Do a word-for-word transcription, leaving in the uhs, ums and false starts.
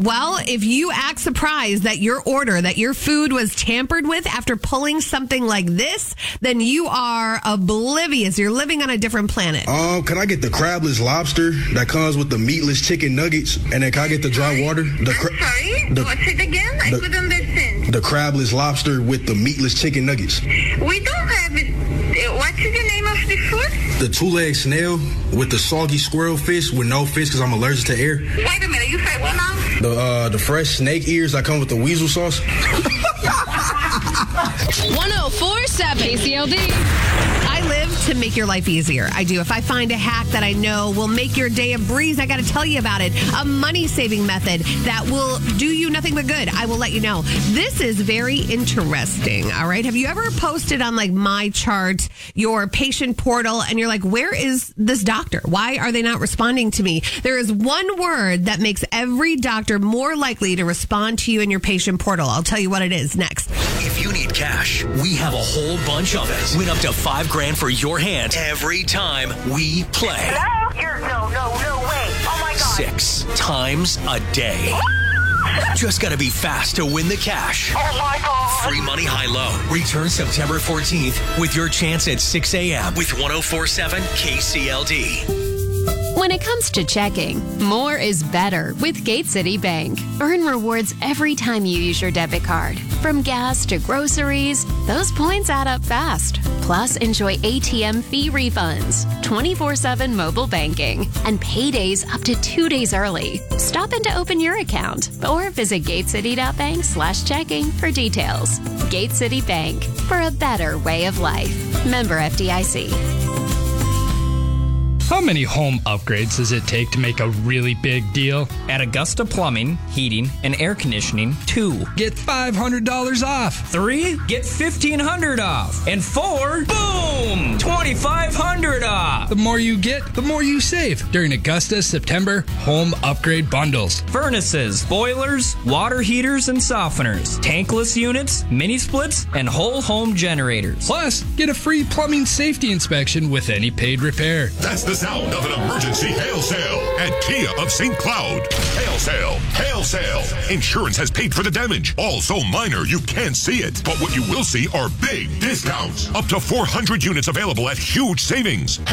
Well, if you act surprised that your order, that your food was tampered with after pulling something like this, then you are oblivious. You're living on a different planet. Um, can I get the crabless lobster that comes with the meatless chicken nuggets? And then can I get the dry water? The cra- I'm sorry? The, What's it again? I the, couldn't understand. The crabless lobster with the meatless chicken nuggets. We don't have it. Uh, What is the name of the food? The two-leg snail with the soggy squirrel fish with no fish because I'm allergic to air. Wait a minute. You said what now? The uh, the fresh snake ears that come with the weasel sauce. one oh four point seven K C L D. I live to make your life easier. I do. If I find a hack that I know will make your day a breeze, I got to tell you about it. A money-saving method that will do you nothing but good. I will let you know. This is very interesting, all right? Have you ever posted on, like, My Chart, your patient portal, and you're like, where is this doctor? Why are they not responding to me? There is one word that makes every doctor more likely to respond to you in your patient portal. I'll tell you what it is next. If you need cash, we have a whole bunch of it. Win up to five grand for your hand every time we play. Hello? You're, no, no, no way. Oh, my God. Six times a day. Just gotta be fast to win the cash. Oh, my God. Free money high-low. Return September fourteenth with your chance at six a.m. with one oh four point seven K C L D. When it comes to checking, more is better with Gate City Bank. Earn rewards every time you use your debit card. From gas to groceries, those points add up fast. Plus, enjoy A T M fee refunds, twenty-four seven mobile banking, and paydays up to two days early. Stop in to open your account or visit gatecity.bank slash checking for details. Gate City Bank, for a better way of life. Member F D I C. How many home upgrades does it take to make a really big deal? At Augusta Plumbing, Heating, and Air Conditioning, two. Get five hundred dollars off. Three, get fifteen hundred dollars off. And four, boom, twenty-five hundred dollars off. The more you get, the more you save during Augusta's September home upgrade bundles. Furnaces, boilers, water heaters and softeners, tankless units, mini splits, and whole home generators. Plus, get a free plumbing safety inspection with any paid repair. That's the sound of an emergency hail sale at Kia of Saint Cloud. Hail sale, hail sale. Insurance has paid for the damage. All so minor you can't see it. But what you will see are big discounts. Up to four hundred units available at huge savings.